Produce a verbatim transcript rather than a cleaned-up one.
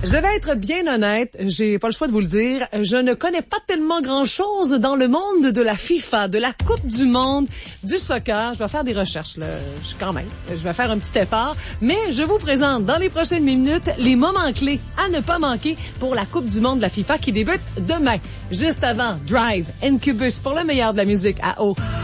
Je vais être bien honnête, j'ai pas le choix de vous le dire, je ne connais pas tellement grand-chose dans le monde de la FIFA, de la Coupe du monde, du soccer. Je vais faire des recherches, là, je, quand même. Je vais faire un petit effort, mais je vous présente dans les prochaines minutes les moments clés à ne pas manquer pour la Coupe du monde de la FIFA qui débute demain. Juste avant, Drive, Incubus pour le meilleur de la musique à eau.